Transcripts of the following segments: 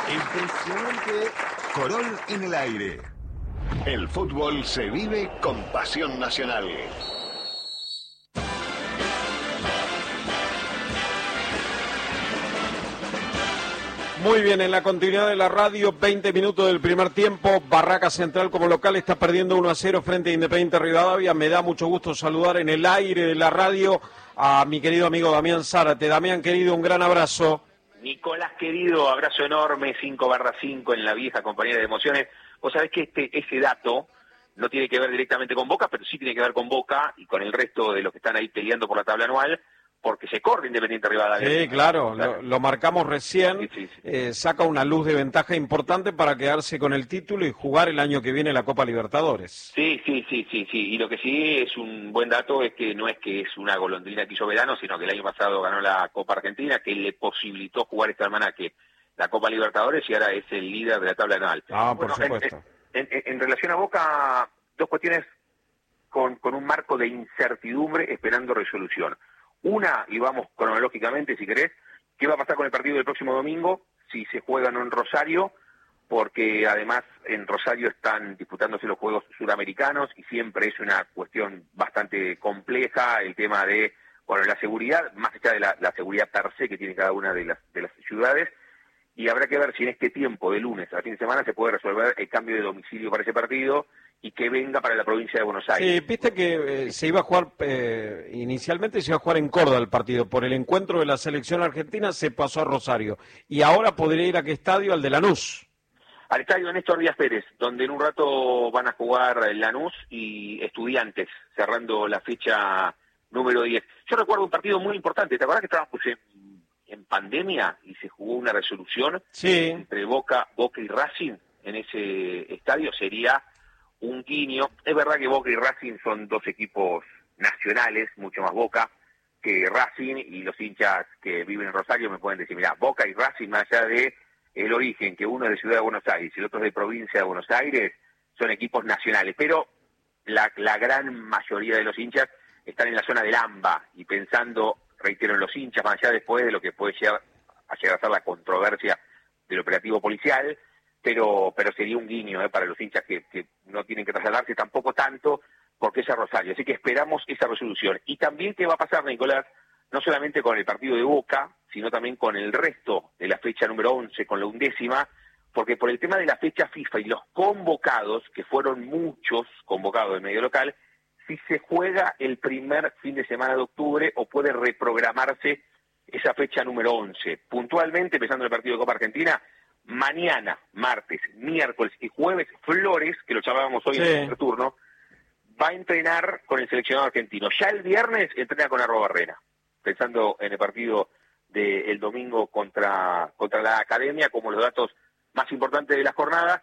Impresionante. Corol en el aire. El fútbol se vive con pasión nacional. Muy bien, en la continuidad de la radio, 20 minutos del primer tiempo. Barraca Central como local está perdiendo 1-0 frente a Independiente Rivadavia. Me da mucho gusto saludar en el aire de la radio a mi querido amigo Damián Zárate. Damián, querido, un gran abrazo. Nicolás, querido, abrazo enorme, 5/5 en la vieja compañía de emociones. Vos sabés que ese dato no tiene que ver directamente con Boca, pero sí tiene que ver con Boca y con el resto de los que están ahí peleando por la tabla anual, porque se corre Independiente Rivadavia. Sí, claro, lo marcamos recién, sí. Saca una luz de ventaja importante para quedarse con el título y jugar el año que viene la Copa Libertadores. Sí, y lo que sí es un buen dato es que no es que es una golondrina que hizo verano, sino que el año pasado ganó la Copa Argentina, que le posibilitó jugar este almanaque la Copa Libertadores y ahora es el líder de la tabla anual. Por supuesto. En relación a Boca, dos cuestiones con un marco de incertidumbre esperando resolución. Una, y vamos cronológicamente si querés, ¿qué va a pasar con el partido del próximo domingo? Si se juega o no en Rosario, porque además en Rosario están disputándose los Juegos Suramericanos y siempre es una cuestión bastante compleja el tema de, la seguridad, más allá de la seguridad per se que tiene cada una de las ciudades, y habrá que ver si en este tiempo, de lunes a fin de semana, se puede resolver el cambio de domicilio para ese partido y que venga para la provincia de Buenos Aires. Sí, viste que se iba a jugar, inicialmente se iba a jugar en Córdoba el partido, por el encuentro de la selección argentina se pasó a Rosario, y ahora podría ir a qué estadio, al de Lanús. Al estadio Néstor Díaz Pérez, donde en un rato van a jugar Lanús y Estudiantes, cerrando la fecha número 10. Yo recuerdo un partido muy importante, ¿te acuerdas que estábamos en pandemia y se jugó una resolución entre Boca y Racing en ese estadio? Sería un guiño. Es verdad que Boca y Racing son dos equipos nacionales, mucho más Boca que Racing, y los hinchas que viven en Rosario me pueden decir, mirá, Boca y Racing, más allá de el origen, que uno es de Ciudad de Buenos Aires y el otro es de Provincia de Buenos Aires, son equipos nacionales, pero la gran mayoría de los hinchas están en la zona del AMBA y pensando, reitero, en los hinchas, más allá después de lo que puede llegar a ser la controversia del operativo policial, pero sería un guiño para los hinchas que no tienen que trasladarse tampoco tanto, porque es a Rosario. Así que esperamos esa resolución. Y también, ¿qué va a pasar, Nicolás? No solamente con el partido de Boca, sino también con el resto de la fecha número 11, con la 11ª, porque por el tema de la fecha FIFA y los convocados, que fueron muchos convocados del medio local, si se juega el primer fin de semana de octubre o puede reprogramarse esa fecha número 11. Puntualmente, empezando el partido de Copa Argentina, mañana, martes, miércoles y jueves, Flores, que lo llamábamos hoy en el primer turno, va a entrenar con el seleccionado argentino. Ya el viernes entrena con Arrobarrena, pensando en el partido del domingo contra la Academia, como los datos más importantes de la jornada,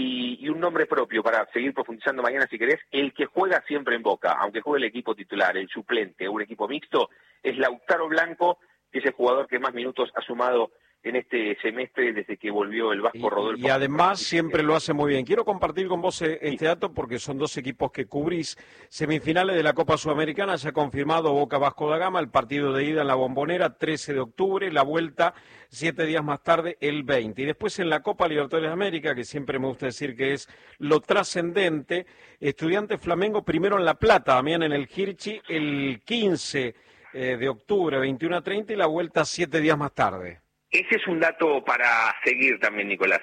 y un nombre propio para seguir profundizando mañana, si querés, el que juega siempre en Boca, aunque juegue el equipo titular, el suplente, un equipo mixto, es Lautaro Blanco, que es el jugador que más minutos ha sumado en este semestre desde que volvió el Vasco Rodolfo. Y además siempre lo hace muy bien. Quiero compartir con vos este dato porque son dos equipos que cubrís. Semifinales de la Copa Sudamericana, ya confirmado Boca Vasco da Gama, el partido de ida en la Bombonera, 13 de octubre, la vuelta 7 días más tarde, el 20. Y después en la Copa Libertadores de América, que siempre me gusta decir que es lo trascendente, Estudiantes Flamengo primero en La Plata, también en el Hirschi, el 15 de octubre, 21:30, y la vuelta 7 días más tarde. Ese es un dato para seguir también, Nicolás,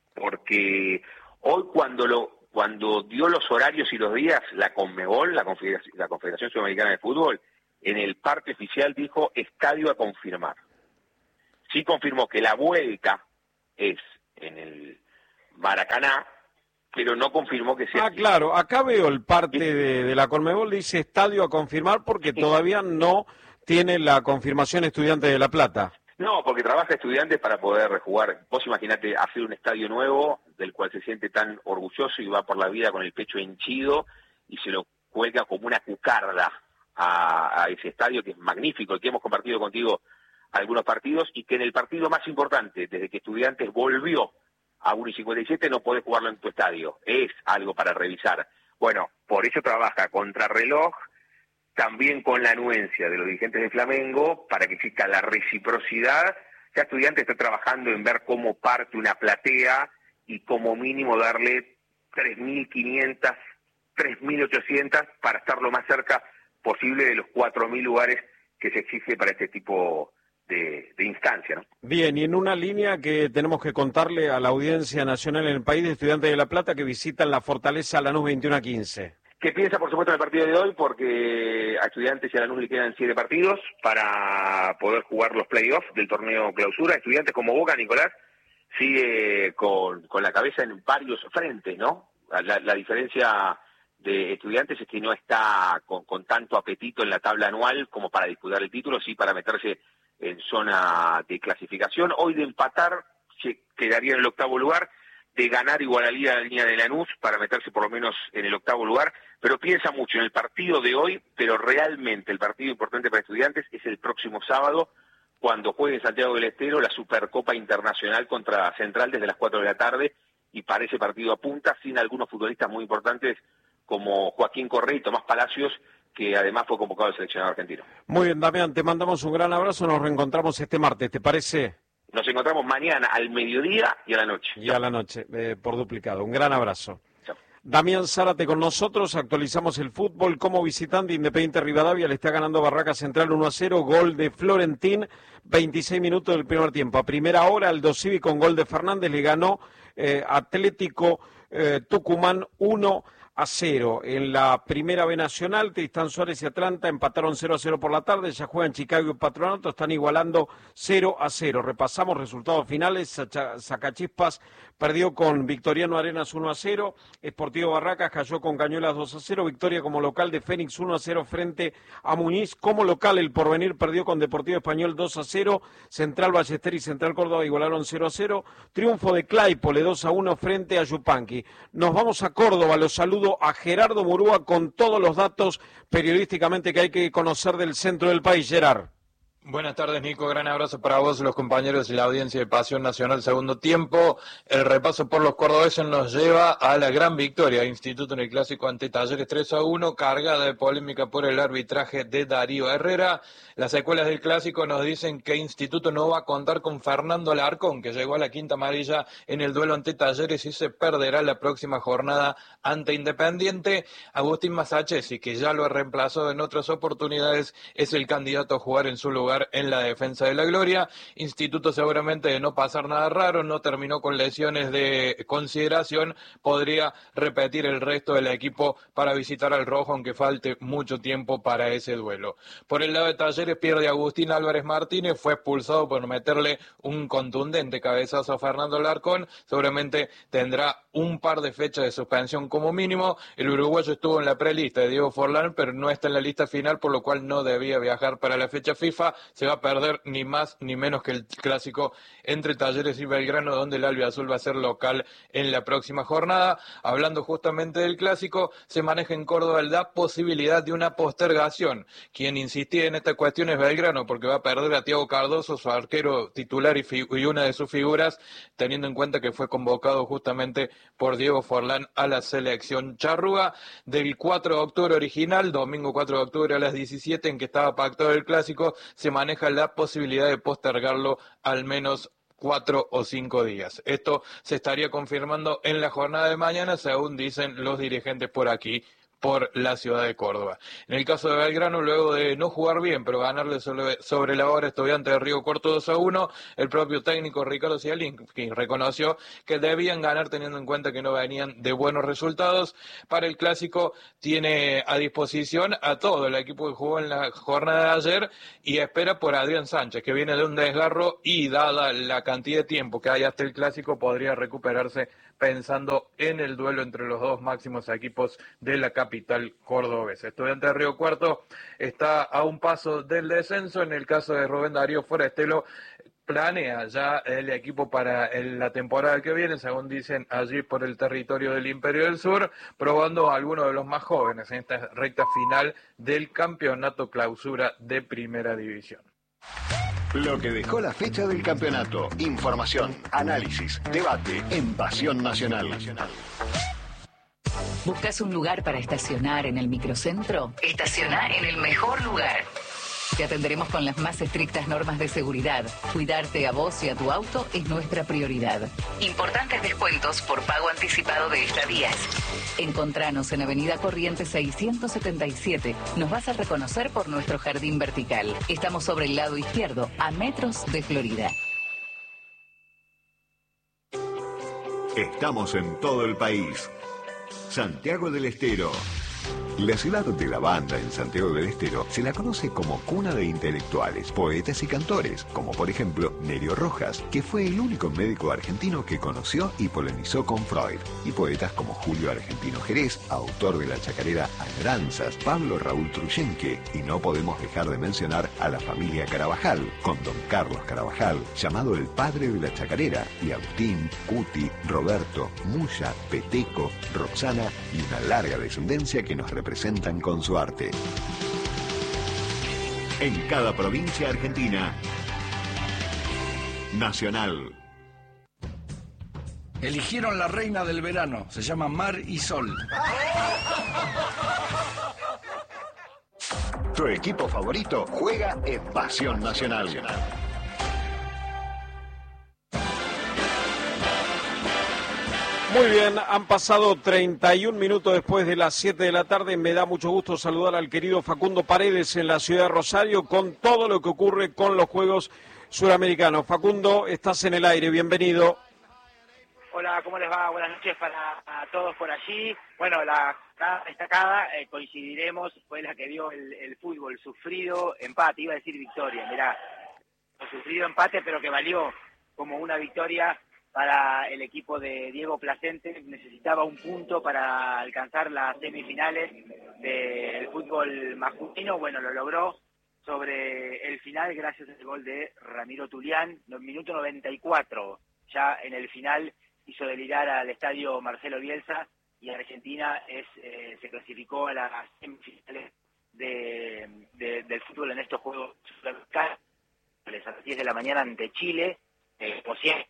porque hoy cuando dio los horarios y los días, la Conmebol, la Confederación Sudamericana de Fútbol, en el parte oficial dijo estadio a confirmar. Sí confirmó que la vuelta es en el Maracaná, pero no confirmó que sea... claro, acá veo el parte de la Conmebol, dice estadio a confirmar porque todavía no tiene la confirmación Estudiantes de La Plata. No, porque trabaja Estudiantes para poder jugar. Vos imaginate hacer un estadio nuevo, del cual se siente tan orgulloso y va por la vida con el pecho henchido y se lo cuelga como una cucarda a ese estadio que es magnífico, el que hemos compartido contigo algunos partidos, y que en el partido más importante, desde que Estudiantes volvió a 1:57, no podés jugarlo en tu estadio. Es algo para revisar. Bueno, por eso trabaja contrarreloj, también con la anuencia de los dirigentes de Flamengo, para que exista la reciprocidad, Ya Estudiantes está trabajando en ver cómo parte una platea y como mínimo darle 3.500, 3.800 para estar lo más cerca posible de los 4.000 lugares que se exige para este tipo de instancia, ¿no? Bien, y en una línea que tenemos que contarle a la audiencia nacional en el país de Estudiantes de La Plata que visitan la Fortaleza Lanús 21-15. ¿Qué piensa, por supuesto, en el partido de hoy? Porque a Estudiantes y a Lanús le quedan 7 partidos para poder jugar los playoffs del torneo clausura. Estudiantes como Boca, Nicolás, sigue con la cabeza en varios frentes, ¿no? La diferencia de Estudiantes es que no está con tanto apetito en la tabla anual como para disputar el título, sí para meterse en zona de clasificación. Hoy de empatar se quedaría en el 8º lugar, de ganar igualaría la línea de Lanús para meterse por lo menos en el 8º lugar, pero piensa mucho en el partido de hoy, pero realmente el partido importante para Estudiantes es el próximo sábado, cuando juegue en Santiago del Estero la Supercopa Internacional contra Central desde las 4 de la tarde, y para ese partido apunta sin algunos futbolistas muy importantes como Joaquín Correa y Tomás Palacios, que además fue convocado al seleccionado argentino. Muy bien, Damián, te mandamos un gran abrazo, nos reencontramos este martes, ¿te parece? Nos encontramos mañana al mediodía y a la noche. Y a la noche, por duplicado. Un gran abrazo. Chao. Damián Zárate con nosotros, actualizamos el fútbol. Como visitante, Independiente Rivadavia le está ganando Barraca Central 1-0, gol de Florentín, 26 minutos del primer tiempo. A primera hora, Aldo Civi con gol de Fernández le ganó Atlético Tucumán 1-0. En la primera B nacional, Tristán Suárez y Atlanta empataron 0-0 por la tarde, ya juegan Chicago y Patronato, están igualando 0-0. Repasamos resultados finales, Sacachispas perdió con Victoriano Arenas 1-0, Sportivo Barracas cayó con Cañuelas 2-0, victoria como local de Fénix 1-0 frente a Muñiz. Como local, el Porvenir perdió con Deportivo Español 2-0, Central Ballester y Central Córdoba igualaron 0-0, triunfo de Claypole 2-1 frente a Yupanqui. Nos vamos a Córdoba, los saludos a Gerardo Murúa con todos los datos periodísticamente que hay que conocer del centro del país. Gerard. Buenas tardes, Nico. Gran abrazo para vos, los compañeros y la audiencia de Pasión Nacional segundo tiempo. El repaso por los cordobeses nos lleva a la gran victoria de Instituto en el clásico ante Talleres 3-1, cargada de polémica por el arbitraje de Darío Herrera. Las secuelas del clásico nos dicen que Instituto no va a contar con Fernando Alarcón, que llegó a la quinta amarilla en el duelo ante Talleres y se perderá la próxima jornada ante Independiente. Agustín Masachesi, que ya lo ha reemplazado en otras oportunidades, es el candidato a jugar en su lugar en la defensa de la gloria. Instituto, seguramente de no pasar nada raro, no terminó con lesiones de consideración, podría repetir el resto del equipo para visitar al rojo, aunque falte mucho tiempo para ese duelo. Por el lado de Talleres pierde Agustín Álvarez Martínez, fue expulsado por meterle un contundente cabezazo a Fernando Alarcón, seguramente tendrá un par de fechas de suspensión como mínimo. El uruguayo estuvo en la prelista de Diego Forlán, pero no está en la lista final, por lo cual no debía viajar para la fecha FIFA. Se va a perder ni más ni menos que el clásico entre Talleres y Belgrano, donde el albiazul va a ser local en la próxima jornada. Hablando justamente del clásico, se maneja en Córdoba la posibilidad de una postergación. Quien insistía en esta cuestión es Belgrano, porque va a perder a Thiago Cardoso, su arquero titular y una de sus figuras, teniendo en cuenta que fue convocado justamente por Diego Forlán a la selección charrúa. Del 4 de octubre original, domingo 4 de octubre a las 17, en que estaba pactado el clásico, se maneja la posibilidad de postergarlo al menos 4 o 5 días. Esto se estaría confirmando en la jornada de mañana, según dicen los dirigentes por aquí, por la ciudad de Córdoba. En el caso de Belgrano, luego de no jugar bien, pero ganarle sobre la hora Estudiantes de Río Cuarto 2-1, el propio técnico Ricardo Cialinski reconoció que debían ganar teniendo en cuenta que no venían de buenos resultados. Para el clásico tiene a disposición a todo el equipo que jugó en la jornada de ayer y espera por Adrián Sánchez, que viene de un desgarro y dada la cantidad de tiempo que hay hasta el clásico, podría recuperarse pensando en el duelo entre los dos máximos equipos de la capital cordobesa. Estudiantes de Río Cuarto está a un paso del descenso. En el caso de Rubén Darío Forestelo, planea ya el equipo para la temporada que viene, según dicen allí por el territorio del Imperio del Sur, probando a algunos de los más jóvenes en esta recta final del campeonato clausura de Primera División. Lo que dejó la fecha del campeonato. Información, análisis, debate en Pasión Nacional. ¿Buscas un lugar para estacionar en el microcentro? Estaciona en el mejor lugar. Te atenderemos con las más estrictas normas de seguridad. Cuidarte a vos y a tu auto es nuestra prioridad. Importantes descuentos por pago anticipado de estadías. Encontranos en Avenida Corrientes 677. Nos vas a reconocer por nuestro jardín vertical. Estamos sobre el lado izquierdo, a metros de Florida. Estamos en todo el país. Santiago del Estero. La ciudad de la banda en Santiago del Estero se la conoce como cuna de intelectuales, poetas y cantores, como por ejemplo Nerio Rojas, que fue el único médico argentino que conoció y polemizó con Freud, y poetas como Julio Argentino Jerez, autor de la chacarera Añoranzas, Pablo Raúl Truyenque, y no podemos dejar de mencionar a la familia Carabajal, con don Carlos Carabajal, llamado el padre de la chacarera, y Agustín, Cuti, Roberto, Muya, Peteco, Roxana y una larga descendencia que nos representan con su arte. En cada provincia argentina, Nacional. Eligieron la reina del verano, se llama Mar y Sol. Tu equipo favorito juega en Pasión Nacional. Muy bien, han pasado 31 minutos después de las 7 de la tarde. Me da mucho gusto saludar al querido Facundo Paredes en la ciudad de Rosario con todo lo que ocurre con los Juegos Suramericanos. Facundo, estás en el aire, bienvenido. Hola, ¿cómo les va? Buenas noches para todos por allí. Bueno, la destacada, coincidiremos, fue la que dio el fútbol, sufrido empate, iba a decir victoria, mirá, sufrido empate, pero que valió como una victoria para el equipo de Diego Placente. Necesitaba un punto para alcanzar las semifinales del fútbol masculino. Bueno, lo logró sobre el final gracias al gol de Ramiro Tulián, minuto 94. Ya en el final hizo delirar al estadio Marcelo Bielsa y Argentina se clasificó a las semifinales del fútbol en estos Juegos Sudamericanos a las 10 de la mañana ante Chile, por siempre.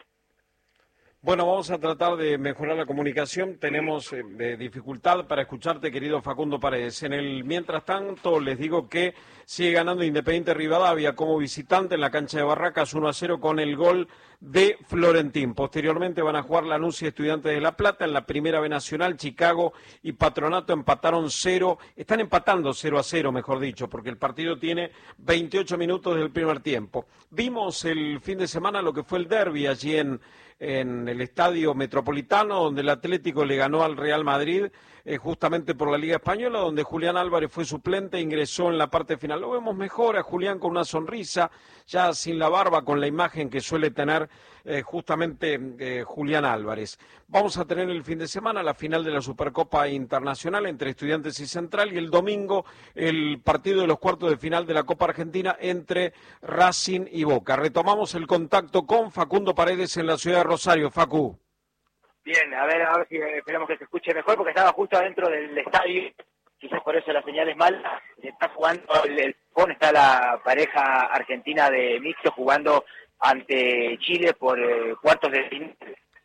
Bueno, vamos a tratar de mejorar la comunicación. Tenemos dificultad para escucharte, querido Facundo Paredes. Mientras tanto, les digo que sigue ganando Independiente Rivadavia como visitante en la cancha de Barracas 1-0 con el gol de Florentín. Posteriormente van a jugar Lanús y Estudiantes de La Plata. En la Primera B Nacional, Chicago y Patronato empataron 0. Están empatando 0-0, mejor dicho, porque el partido tiene 28 minutos del primer tiempo. Vimos el fin de semana lo que fue el derbi allí en el Estadio Metropolitano, donde el Atlético le ganó al Real Madrid, justamente por la Liga Española, donde Julián Álvarez fue suplente e ingresó en la parte final. Lo vemos mejor a Julián con una sonrisa, ya sin la barba, con la imagen que suele tener justamente Julián Álvarez. Vamos a tener el fin de semana la final de la Supercopa Internacional entre Estudiantes y Central, y el domingo el partido de los cuartos de final de la Copa Argentina entre Racing y Boca. Retomamos el contacto con Facundo Paredes en la ciudad de Rosario. Facu. Bien, a ver si esperamos que se escuche mejor, porque estaba justo adentro del estadio, quizás por eso la señal es mala. Está jugando está la pareja argentina de mixto jugando ante Chile por cuartos de final.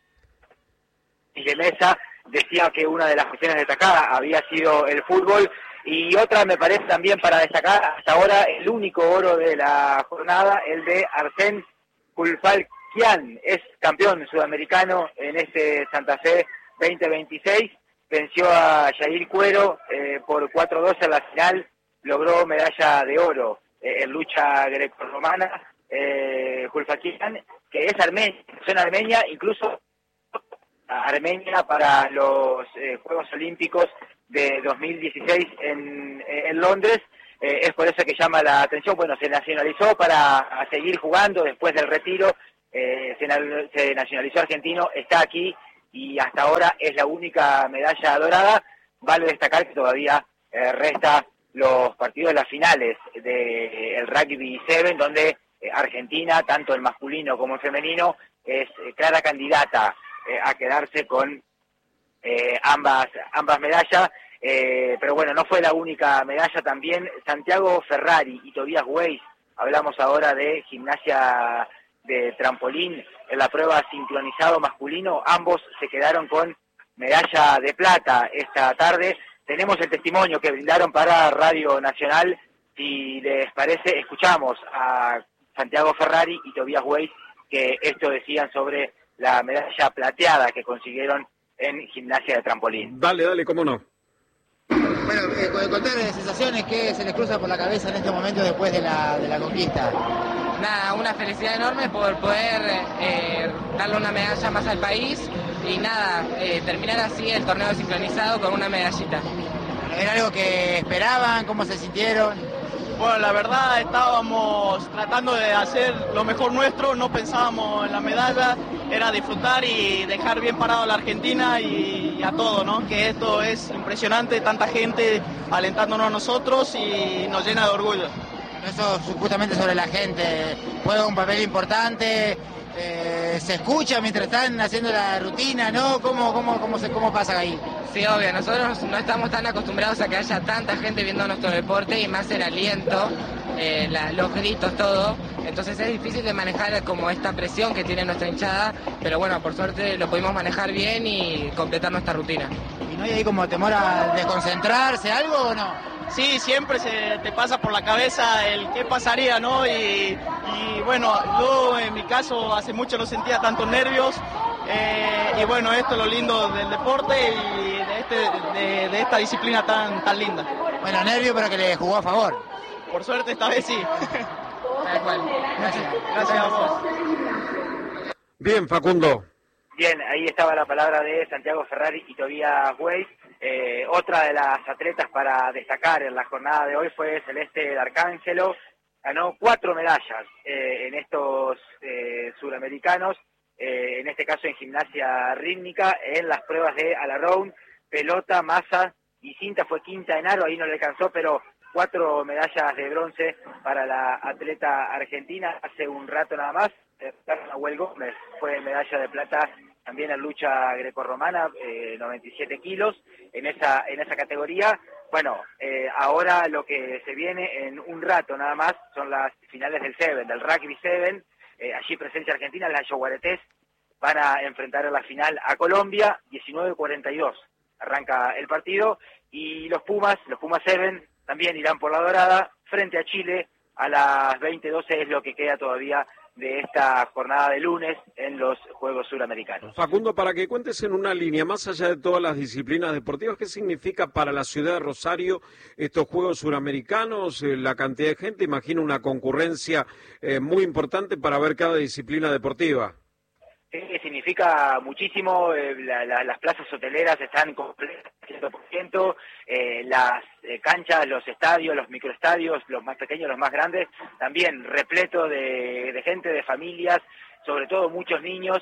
Y de mesa decía que una de las cuestiones destacadas había sido el fútbol, y otra me parece también para destacar hasta ahora el único oro de la jornada, el de Arsène Kulfalkian, es campeón sudamericano en este Santa Fe 2026, venció a Jair Cuero por 4-2 en la final, logró medalla de oro en lucha grecorromana. Kulfalkian, que es armenia, suena armenia, incluso Armenia para los Juegos Olímpicos de 2016 en Londres, es por eso que llama la atención. Bueno, se nacionalizó para seguir jugando después del retiro, se nacionalizó argentino, está aquí y hasta ahora es la única medalla dorada. Vale destacar que todavía resta los partidos de las finales del Rugby 7, donde Argentina, tanto el masculino como el femenino, es clara candidata a quedarse con ambas medallas, pero bueno, no fue la única medalla. También Santiago Ferrari y Tobias Weiss, hablamos ahora de gimnasia de trampolín en la prueba sincronizado masculino, ambos se quedaron con medalla de plata esta tarde. Tenemos el testimonio que brindaron para Radio Nacional Si les parece, escuchamos a Santiago Ferrari y Tobias Weiss, que esto decían sobre la medalla plateada que consiguieron en gimnasia de trampolín. Dale, cómo no. Bueno, contar sensaciones que se les cruza por la cabeza en este momento después de la conquista. Nada, una felicidad enorme por poder darle una medalla más al país y nada, terminar así el torneo sincronizado con una medallita. ¿Era algo que esperaban? ¿Cómo se sintieron? Bueno, la verdad estábamos tratando de hacer lo mejor nuestro, no pensábamos en la medalla, era disfrutar y dejar bien parado a la Argentina y a todo, ¿no? Que esto es impresionante, tanta gente alentándonos a nosotros y nos llena de orgullo. Eso justamente sobre la gente, juega un papel importante, se escucha mientras están haciendo la rutina, ¿no? ¿Cómo pasa ahí? Sí, obvio, nosotros no estamos tan acostumbrados a que haya tanta gente viendo nuestro deporte y más el aliento, los gritos, todo. Entonces es difícil de manejar como esta presión que tiene nuestra hinchada, pero bueno, por suerte lo pudimos manejar bien y completar nuestra rutina. ¿Y no hay ahí como temor a desconcentrarse, algo o no? Sí, siempre se te pasa por la cabeza el qué pasaría, ¿no? Y bueno, yo en mi caso hace mucho no sentía tantos nervios. Y bueno, esto es lo lindo del deporte y de esta disciplina tan linda. Bueno, nervio, pero que le jugó a favor. Por suerte esta vez sí. Tal cual. Gracias a vos. Bien, Facundo. Bien, ahí estaba la palabra de Santiago Ferrari y Tobias Weiss. Otra de las atletas para destacar en la jornada de hoy fue Celeste D'Arcángelo. Ganó 4 medallas en estos suramericanos. En este caso en gimnasia rítmica, en las pruebas de all-around, pelota, masa y cinta, fue quinta en aro, ahí no le alcanzó, pero 4 medallas de bronce para la atleta argentina. Hace un rato nada más, Nahuel Gómez fue medalla de plata también en lucha grecorromana, 97 kilos en esa categoría. Bueno, ahora lo que se viene en un rato nada más son las finales del Rugby 7. Allí presencia argentina, las Yaguaretés van a enfrentar en la final a Colombia, 19:42 arranca el partido, y los Pumas 7 también irán por la dorada frente a Chile a las 20:12, es lo que queda todavía de esta jornada de lunes en los Juegos Suramericanos. Facundo, para que cuentes en una línea, más allá de todas las disciplinas deportivas, ¿qué significa para la ciudad de Rosario estos Juegos Suramericanos? La cantidad de gente, imagino una concurrencia muy importante para ver cada disciplina deportiva. Sí, significa muchísimo, las plazas hoteleras están completas, 100%, las canchas, los estadios, los microestadios, los más pequeños, los más grandes, también repleto de gente, de familias, sobre todo muchos niños,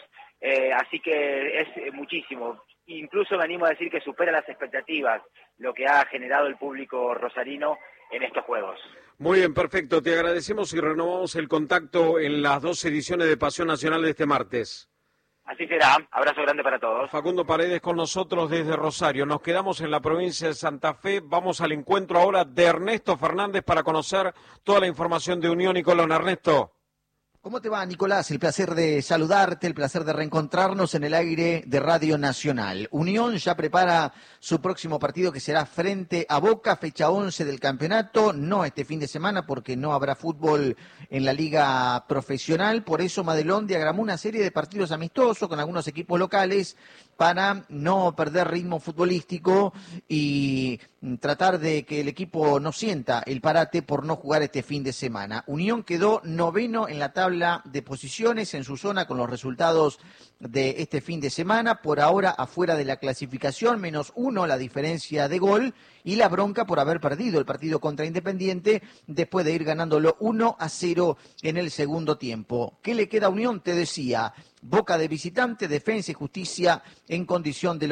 así que es muchísimo. Incluso me animo a decir que supera las expectativas lo que ha generado el público rosarino en estos Juegos. Muy bien, perfecto. Te agradecemos y renovamos el contacto en las 2 ediciones de Pasión Nacional de este martes. Así será. Abrazo grande para todos. Facundo Paredes con nosotros desde Rosario. Nos quedamos en la provincia de Santa Fe. Vamos al encuentro ahora de Ernesto Fernández para conocer toda la información de Unión y Colón. Ernesto. ¿Cómo te va, Nicolás? El placer de saludarte, el placer de reencontrarnos en el aire de Radio Nacional. Unión ya prepara su próximo partido que será frente a Boca, fecha 11 del campeonato, no este fin de semana porque no habrá fútbol en la liga profesional, por eso Madelón diagramó una serie de partidos amistosos con algunos equipos locales para no perder ritmo futbolístico y tratar de que el equipo no sienta el parate por no jugar este fin de semana. Unión quedó noveno en la tabla de posiciones en su zona con los resultados de este fin de semana, por ahora afuera de la clasificación, -1 la diferencia de gol y la bronca por haber perdido el partido contra Independiente después de ir ganándolo 1-0 en el segundo tiempo. ¿Qué le queda a Unión? Te decía, Boca de visitante, Defensa y Justicia en condición de